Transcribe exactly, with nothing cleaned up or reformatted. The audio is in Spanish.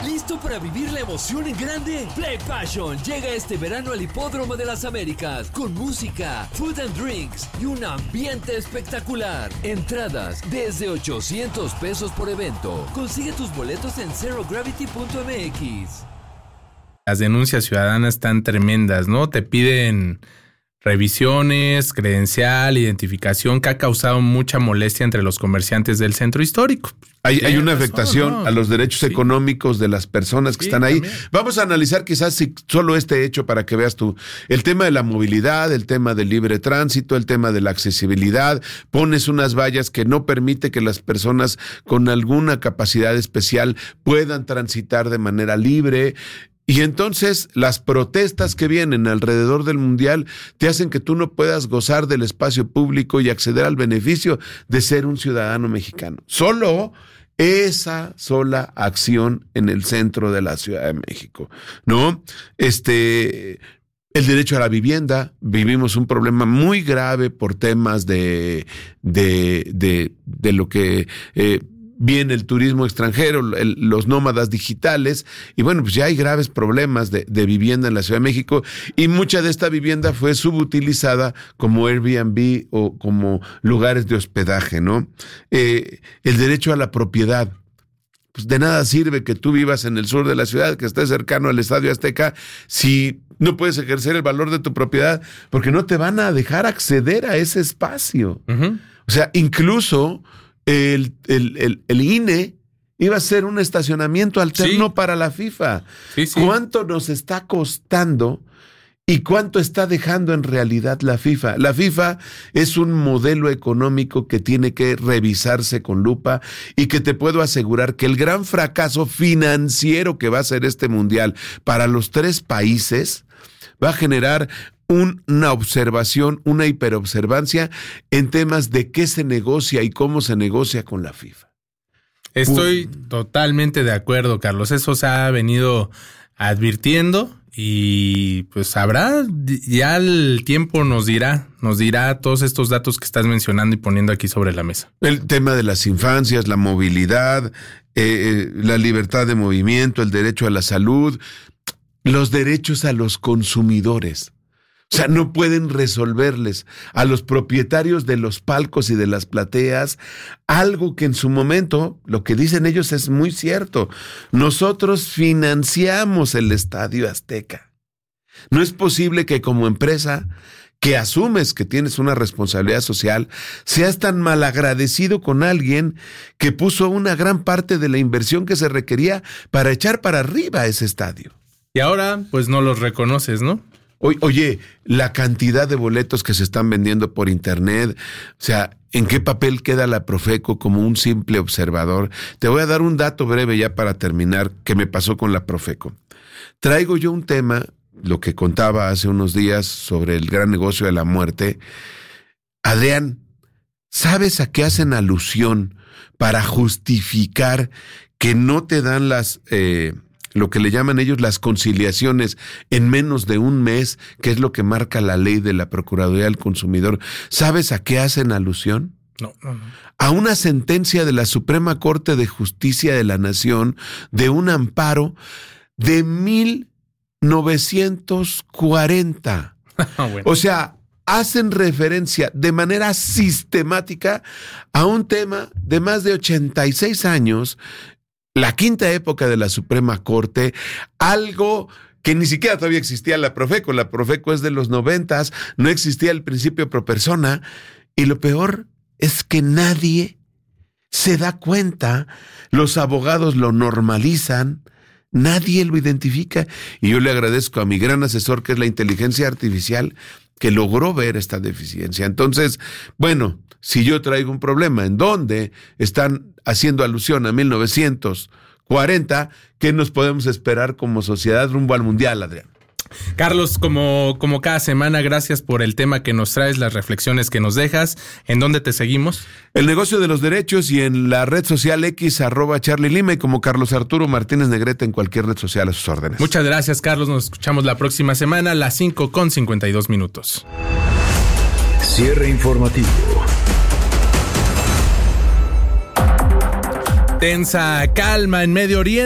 ¿Listo para vivir la emoción en grande? Play Passion llega este verano al Hipódromo de las Américas con música, food and drinks y un ambiente espectacular. Entradas desde ochocientos pesos por evento. Consigue tus boletos en zero gravity punto m x. Las denuncias ciudadanas están tremendas, ¿no? Te piden revisiones, credencial, identificación, que ha causado mucha molestia entre los comerciantes del centro histórico. Hay, hay una razón, afectación ¿no? a los derechos Sí. económicos de las personas que Sí, están ahí. también. Vamos a analizar quizás si solo este hecho para que veas tú. El tema de la movilidad, el tema del libre tránsito, el tema de la accesibilidad. Pones unas vallas que no permite que las personas con alguna capacidad especial puedan transitar de manera libre. Y entonces las protestas que vienen alrededor del mundial te hacen que tú no puedas gozar del espacio público y acceder al beneficio de ser un ciudadano mexicano. Solo esa sola acción en el centro de la Ciudad de México, ¿no? Este... El derecho a la vivienda, vivimos un problema muy grave por temas de, de, de, de lo que eh, viene el turismo extranjero, el, los nómadas digitales, y bueno, pues ya hay graves problemas de, de vivienda en la Ciudad de México, y mucha de esta vivienda fue subutilizada como Airbnb o como lugares de hospedaje, ¿no? Eh, el derecho a la propiedad. Pues de nada sirve que tú vivas en el sur de la ciudad, que estés cercano al Estadio Azteca, si no puedes ejercer el valor de tu propiedad, porque no te van a dejar acceder a ese espacio. Uh-huh. O sea, incluso el, el, el, el I N E iba a ser un estacionamiento alterno Sí. para la FIFA. Sí, sí. ¿Cuánto nos está costando y cuánto está dejando en realidad la FIFA? La FIFA es un modelo económico que tiene que revisarse con lupa y que te puedo asegurar que el gran fracaso financiero que va a ser este mundial para los tres países va a generar un, una observación, una hiperobservancia en temas de qué se negocia y cómo se negocia con la FIFA. Estoy uh. totalmente de acuerdo, Carlos. Eso se ha venido advirtiendo. Y pues sabrá, ya el tiempo nos dirá, nos dirá todos estos datos que estás mencionando y poniendo aquí sobre la mesa. El tema de las infancias, la movilidad, eh, la libertad de movimiento, el derecho a la salud, los derechos a los consumidores. O sea, no pueden resolverles a los propietarios de los palcos y de las plateas algo que en su momento, lo que dicen ellos es muy cierto. Nosotros financiamos el Estadio Azteca. No es posible que como empresa que asumes que tienes una responsabilidad social, seas tan malagradecido con alguien que puso una gran parte de la inversión que se requería para echar para arriba ese estadio. Y ahora, pues no los reconoces, ¿no? Oye, la cantidad de boletos que se están vendiendo por internet, o sea, ¿en qué papel queda la Profeco como un simple observador? Te voy a dar un dato breve ya para terminar que me pasó con la Profeco. Traigo yo un tema, lo que contaba hace unos días sobre el gran negocio de la muerte. Adrián, ¿sabes a qué hacen alusión para justificar que no te dan las... Eh, lo que le llaman ellos las conciliaciones en menos de un mes, que es lo que marca la ley de la Procuraduría del Consumidor? ¿Sabes a qué hacen alusión? No, no, no. A una sentencia de la Suprema Corte de Justicia de la Nación de un amparo de mil novecientos cuarenta. Bueno. O sea, hacen referencia de manera sistemática a un tema de más de ochenta y seis años, la quinta época de la Suprema Corte, algo que ni siquiera todavía existía la Profeco. La Profeco es de los noventas, no existía el principio pro persona, y lo peor es que nadie se da cuenta, los abogados lo normalizan, nadie lo identifica, y yo le agradezco a mi gran asesor, que es la inteligencia artificial, que logró ver esta deficiencia. Entonces, bueno, si yo traigo un problema en donde están haciendo alusión a mil novecientos cuarenta, ¿qué nos podemos esperar como sociedad rumbo al mundial, Adrián? Carlos, como, como cada semana, gracias por el tema que nos traes, las reflexiones que nos dejas. ¿En dónde te seguimos? El negocio de los derechos y en la red social X, arroba Charlie Lima, y como Carlos Arturo Martínez Negrete en cualquier red social a sus órdenes. Muchas gracias, Carlos. Nos escuchamos la próxima semana a las cinco con cincuenta y dos minutos. Cierre informativo. Tensa calma en Medio Oriente.